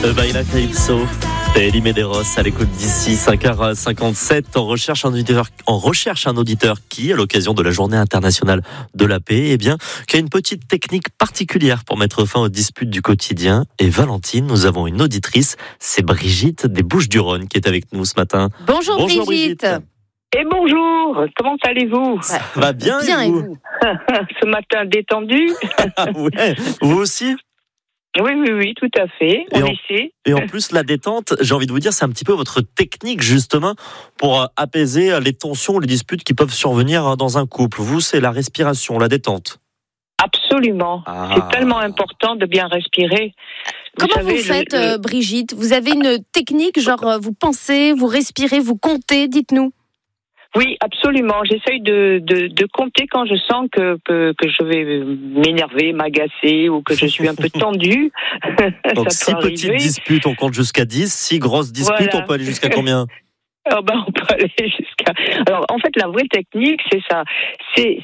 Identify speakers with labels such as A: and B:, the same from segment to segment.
A: Baila Calypso, c'était Elie Medeiros à l'écoute d'ici 5h57. On recherche un auditeur qui, à l'occasion de la journée internationale de la paix, qui a une petite technique particulière pour mettre fin aux disputes du quotidien. Et Valentine, nous avons une auditrice, c'est Brigitte des Bouches-du-Rhône qui est avec nous ce matin.
B: Bonjour Brigitte.
C: Et bonjour, comment allez-vous?
A: Ça va bien et vous?
C: Ce matin détendu.
A: Ouais, vous aussi?
C: Oui, tout à fait. On essaie.
A: Et en plus, la détente, j'ai envie de vous dire, c'est un petit peu votre technique justement pour apaiser les tensions, les disputes qui peuvent survenir dans un couple. Vous, c'est la respiration, la détente.
C: Absolument. C'est tellement important de bien respirer.
B: Comment vous faites, Brigitte? Vous avez une technique, genre vous pensez, vous respirez, vous comptez, dites-nous.
C: Oui, absolument. J'essaye de compter quand je sens que je vais m'énerver, m'agacer ou que je suis un peu tendue.
A: Donc, 6 petites disputes, on compte jusqu'à 10. 6 grosses disputes, voilà. On peut aller jusqu'à combien?
C: On peut aller jusqu'à... Alors, en fait, la vraie technique, c'est ça. C'est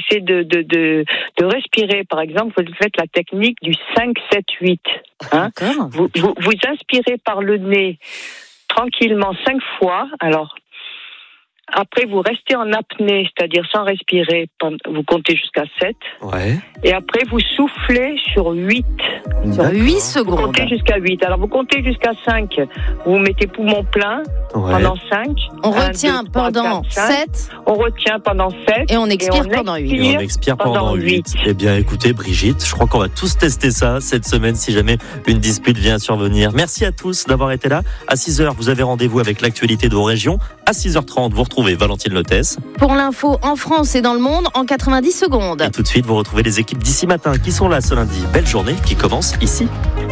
C: de respirer. Par exemple, vous faites la technique du 5-7-8. Hein? Vous inspirez par le nez tranquillement 5 fois. Alors, après, vous restez en apnée, c'est-à-dire sans respirer, vous comptez jusqu'à 7.
A: Ouais.
C: Et après, vous soufflez sur 8.
B: Sur 8 secondes.
C: Vous comptez jusqu'à 8. Alors, vous comptez jusqu'à 5. Vous mettez poumon plein pendant 5.
B: On retient pendant 7.
C: On retient pendant 7.
B: Et on expire pendant 8.
A: Et on expire pendant 8. Eh bien, écoutez, Brigitte, je crois qu'on va tous tester ça cette semaine si jamais une dispute vient à survenir. Merci à tous d'avoir été là. À 6h, vous avez rendez-vous avec l'actualité de vos régions. À 6h30, vous retrouvez Valentine Lotès.
B: Pour l'info en France et dans le monde en 90 secondes.
A: Et tout de suite, vous retrouvez les équipes d'ici matin qui sont là ce lundi. Belle journée qui commence ici.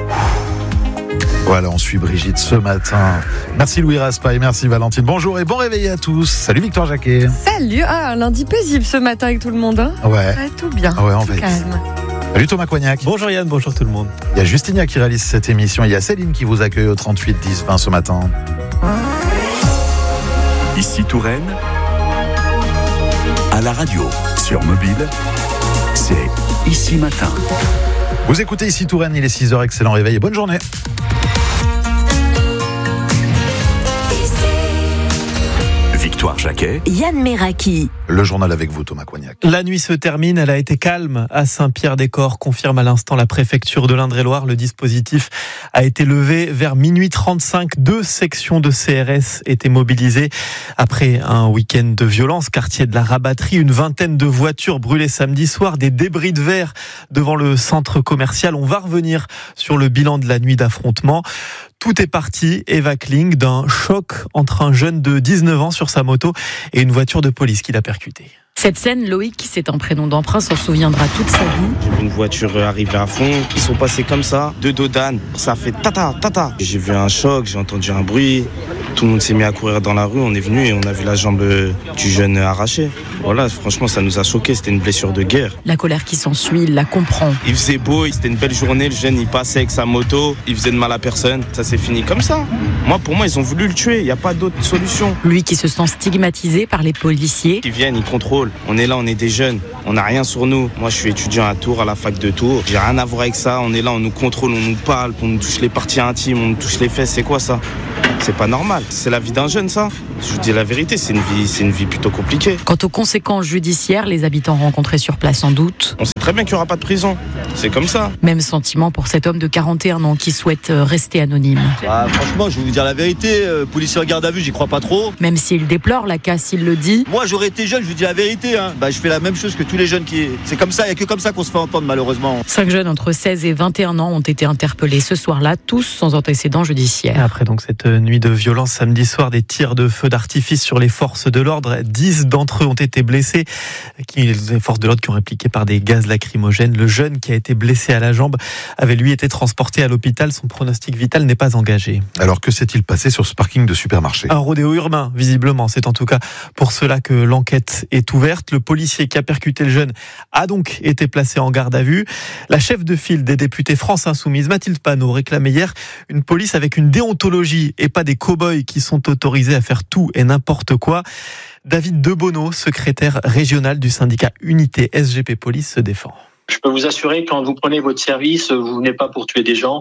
D: Voilà, on suit Brigitte ce matin. Merci Louis Raspail, merci Valentine. Bonjour et bon réveil à tous. Salut Victoire Jacquet.
E: Salut, un lundi paisible ce matin avec tout le monde. Hein.
D: Ouais.
E: Tout bien,
D: ouais, on
E: tout
D: va
E: calme.
D: Salut Thomas Coignac.
F: Bonjour Yann, bonjour tout le monde.
D: Il y a Justinia qui réalise cette émission. Il y a Céline qui vous accueille au 38 10 20 ce matin.
G: Ici Touraine, à la radio, sur mobile, c'est Ici Matin.
D: Vous écoutez Ici Touraine, il est 6h, excellent réveil et bonne journée.
G: Victoire Jacquet,
H: Yann Meraki.
D: Le journal avec vous, Thomas Coignac.
F: La nuit se termine, elle a été calme à Saint-Pierre-des-Corps, confirme à l'instant la préfecture de l'Indre-et-Loire. Le dispositif a été levé vers minuit 35. 2 sections de CRS étaient mobilisées. Après un week-end de violence, quartier de la Rabatterie, une vingtaine de voitures brûlées samedi soir, des débris de verre devant le centre commercial. On va revenir sur le bilan de la nuit d'affrontement. Tout est parti, Eva Kling, d'un choc entre un jeune de 19 ans sur sa moto et une voiture de police qui l'a percuté.
I: Cette scène, Loïc, c'est un prénom d'emprunt, s'en souviendra toute sa vie.
J: J'ai vu une voiture arriver à fond, ils sont passés comme ça, 2 dos d'âne, ça a fait tata, tata. J'ai vu un choc, j'ai entendu un bruit, tout le monde s'est mis à courir dans la rue, on est venu et on a vu la jambe du jeune arrachée. Voilà, franchement, ça nous a choqués, c'était une blessure de guerre.
I: La colère qui s'ensuit, il la comprend.
J: Il faisait beau, c'était une belle journée, le jeune, il passait avec sa moto, il faisait de mal à personne, ça s'est fini comme ça. Pour moi, ils ont voulu le tuer, il n'y a pas d'autre solution.
I: Lui qui se sent stigmatisé par les policiers.
J: Ils viennent, ils contrôlent. On est là, on est des jeunes, on n'a rien sur nous. Moi, je suis étudiant à Tours, à la fac de Tours. J'ai rien à voir avec ça. On est là, on nous contrôle, on nous parle, on nous touche les parties intimes, on nous touche les fesses. C'est quoi ça? C'est pas normal. C'est la vie d'un jeune, ça. Je vous dis la vérité, c'est une vie plutôt compliquée.
I: Quant aux conséquences judiciaires, les habitants rencontrés sur place en doute.
J: On sait très bien qu'il n'y aura pas de prison. C'est comme ça.
I: Même sentiment pour cet homme de 41 ans qui souhaite rester anonyme.
K: Franchement, je vais vous dire la vérité. Policier en garde à vue, j'y crois pas trop.
I: Même s'il déplore la casse, il le dit.
K: Moi, j'aurais été jeune, je vous dis la vérité. Je fais la même chose que tous les jeunes qui... C'est comme ça, il n'y a que comme ça qu'on se fait entendre, malheureusement.
I: 5 jeunes entre 16 et 21 ans ont été interpellés ce soir-là, tous sans antécédent judiciaire.
F: Après donc cette nuit de violence samedi soir, des tirs de feu d'artifice sur les forces de l'ordre. 10 d'entre eux ont été blessés. Les forces de l'ordre qui ont répliqué par des gaz lacrymogènes. Le jeune qui a été blessé à la jambe avait lui été transporté à l'hôpital. Son pronostic vital n'est pas engagé.
D: Alors que s'est-il passé sur ce parking de supermarché?
F: Un rodéo urbain, visiblement. C'est en tout cas pour cela que l'enquête est ouverte. Le policier qui a percuté le jeune a donc été placé en garde à vue. La chef de file des députés France Insoumise, Mathilde Panot, réclamait hier une police avec une déontologie et pas des cow-boys qui sont autorisés à faire tout et n'importe quoi. David Debonneau, secrétaire régional du syndicat Unité SGP Police, se défend.
L: Je peux vous assurer, quand vous prenez votre service, vous venez pas pour tuer des gens,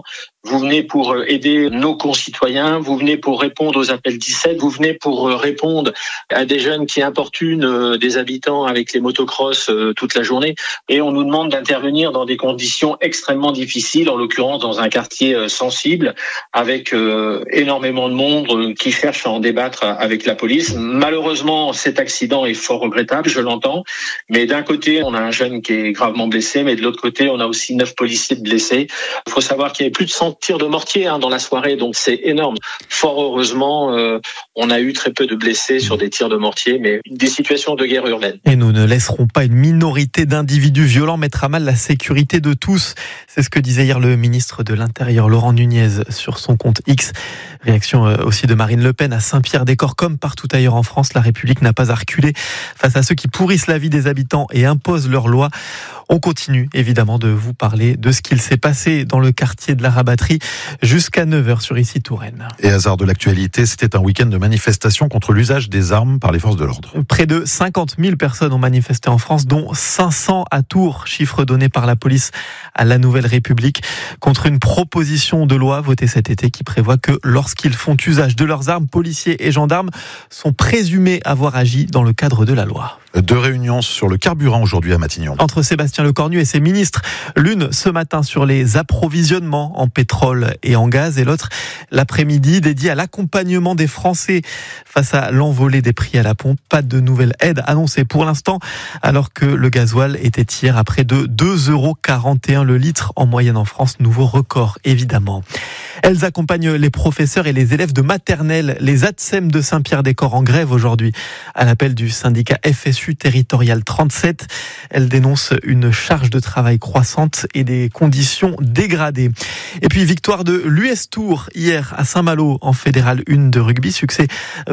H: Vous venez pour aider nos concitoyens, vous venez pour répondre aux appels 17, vous venez pour répondre à des jeunes qui importunent des habitants avec les motocross toute la journée. Et on nous demande d'intervenir dans des conditions extrêmement difficiles, en l'occurrence dans un quartier sensible, avec énormément de monde qui cherche à en débattre avec la police. Malheureusement, cet accident est fort regrettable, je l'entends. Mais d'un côté, on a un jeune qui est gravement blessé, mais de l'autre côté, on a aussi 9 policiers blessés. Il faut savoir qu'il y avait plus de 100 tirs de mortier dans la soirée, donc c'est énorme. Fort heureusement, on a eu très peu de blessés sur des tirs de mortier, mais des situations de guerre urbaine.
F: Et nous ne laisserons pas une minorité d'individus violents mettre à mal la sécurité de tous. C'est ce que disait hier le ministre de l'Intérieur, Laurent Nunez, sur son compte X. Réaction aussi de Marine Le Pen à Saint-Pierre-des-Corps. Comme partout ailleurs en France, la République n'a pas à reculer face à ceux qui pourrissent la vie des habitants et imposent leurs lois. On continue évidemment de vous parler de ce qu'il s'est passé dans le quartier de la Rabatterie jusqu'à 9h sur Ici Touraine.
D: Et hasard de l'actualité, c'était un week-end de manifestation contre l'usage des armes par les forces de l'ordre.
F: Près de 50 000 personnes ont manifesté en France, dont 500 à Tours, chiffre donné par la police à La Nouvelle République, contre une proposition de loi votée cet été qui prévoit que lorsqu'ils font usage de leurs armes, policiers et gendarmes sont présumés avoir agi dans le cadre de la loi.
D: 2 réunions sur le carburant aujourd'hui à Matignon.
F: Entre Sébastien Lecornu et ses ministres, l'une ce matin sur les approvisionnements en pétrole et en gaz et l'autre l'après-midi dédiée à l'accompagnement des Français face à l'envolée des prix à la pompe. Pas de nouvelle aide annoncée pour l'instant, alors que le gasoil était hier à près de 2,41 € le litre en moyenne en France. Nouveau record évidemment. Elles accompagnent les professeurs et les élèves de maternelle. Les ATSEM de Saint-Pierre-des-Corps en grève aujourd'hui à l'appel du syndicat FSU territorial 37. Elles dénoncent une charge de travail croissante et des conditions dégradées. Et puis victoire de l'US Tour hier à Saint-Malo en Fédéral 1 de rugby. Succès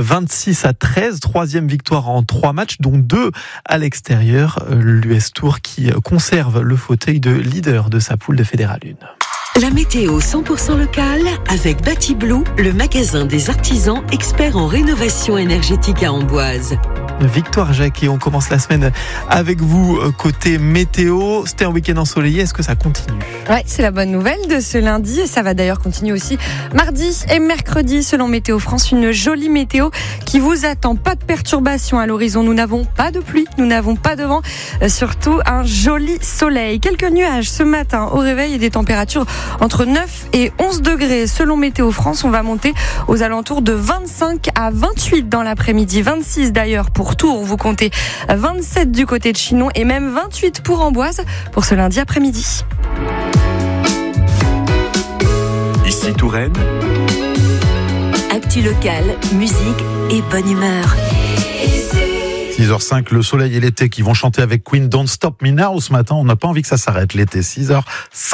F: 26-13. 3e victoire en 3 matchs, dont 2 à l'extérieur. L'US Tour qui conserve le fauteuil de leader de sa poule de Fédéral 1.
L: La météo 100% locale avec Batiblue, le magasin des artisans experts en rénovation énergétique à Amboise.
F: Victoire Jacques, et on commence la semaine avec vous côté météo. C'était un week-end ensoleillé, est-ce que ça continue ?
E: Ouais, c'est la bonne nouvelle de ce lundi, et ça va d'ailleurs continuer aussi mardi et mercredi selon Météo France. Une jolie météo qui vous attend, pas de perturbations à l'horizon, nous n'avons pas de pluie, nous n'avons pas de vent, surtout un joli soleil. Quelques nuages ce matin au réveil et des températures entre 9 et 11 degrés selon Météo France. On va monter aux alentours de 25 à 28 dans l'après-midi, 26 d'ailleurs pour Tours, vous comptez 27 du côté de Chinon et même 28 pour Amboise pour ce lundi après-midi.
G: Ici Touraine.
L: Actu locale, musique et bonne humeur.
D: 6h05, le soleil et l'été qui vont chanter avec Queen Don't Stop Me Now ce matin. On n'a pas envie que ça s'arrête l'été. 6h05.